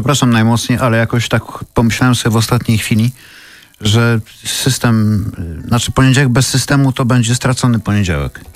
przepraszam najmocniej, ale jakoś tak pomyślałem sobie w ostatniej chwili, że poniedziałek bez systemu to będzie stracony poniedziałek.